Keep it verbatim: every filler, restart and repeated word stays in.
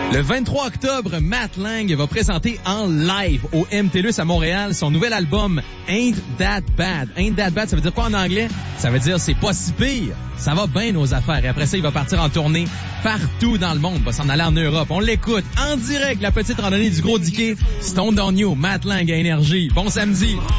Le vingt-trois octobre, Matt Lang va présenter en live au M T L U S à Montréal son nouvel album Ain't That Bad. Ain't That Bad, ça veut dire quoi en anglais? Ça veut dire c'est pas si pire. Ça va bien nos affaires. Et après ça, il va partir en tournée partout dans le monde. Il va s'en aller en Europe. On l'écoute en direct, la petite randonnée du Gros Diquet. Stone on You, Matt Lang à Énergie. Bon samedi.